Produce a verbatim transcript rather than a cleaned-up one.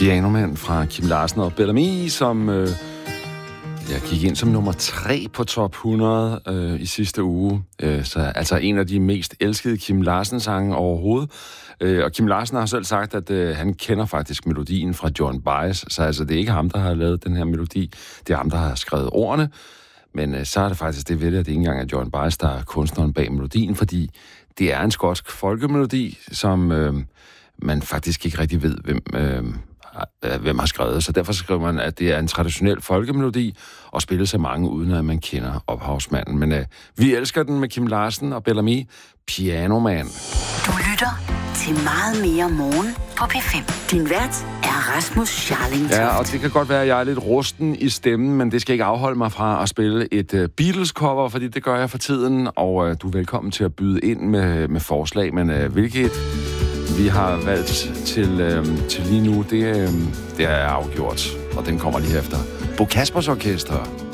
Pianoman fra Kim Larsen og Bel-Ami, som øh, jeg gik ind som nummer tre på top hundrede øh, i sidste uge. Øh, så altså en af de mest elskede Kim Larsen-sange overhovedet. Øh, og Kim Larsen har selv sagt, at øh, han kender faktisk melodien fra John Baez, så altså, det er ikke ham, der har lavet den her melodi. Det er ham, der har skrevet ordene. Men øh, så er det faktisk det ved det, at det ikke engang er John Baez, der er kunstneren bag melodien, fordi det er en skotsk folkemelodi, som øh, man faktisk ikke rigtig ved, hvem... Øh, hvem har skrevet. Så derfor skriver man, at det er en traditionel folkemelodi, og spilles af mange, uden at man kender ophavsmanden. Men øh, vi elsker den med Kim Larsen og Bel-Ami, Pianoman. Du lytter til meget mere morgen på P fem. Din vært er Rasmus Scharling-Toft. Ja, og det kan godt være, at jeg er lidt rusten i stemmen, men det skal ikke afholde mig fra at spille et uh, Beatles-cover, fordi det gør jeg for tiden, og uh, du er velkommen til at byde ind med, med forslag, men uh, hvilket vi har valgt til, øh, til lige nu, det, øh, det er afgjort. Og den kommer lige efter Bo Kaspers Orkester.